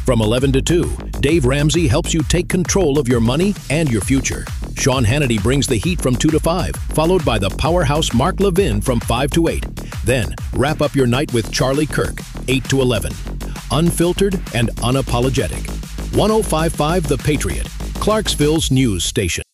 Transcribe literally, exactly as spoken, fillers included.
From eleven to two, Dave Ramsey helps you take control of your money and your future. Sean Hannity brings the heat from two to five, followed by the powerhouse Mark Levin from five to eight. Then, wrap up your night with Charlie Kirk, eight to eleven. Unfiltered and unapologetic. one oh five point five The Patriot, Clarksville's news station.